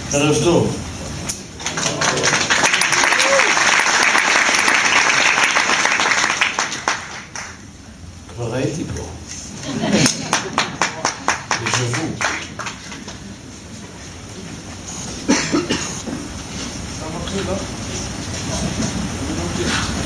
ערב טוב. כבר הייתי פה. בשבוע. אתה מתחיל, לא?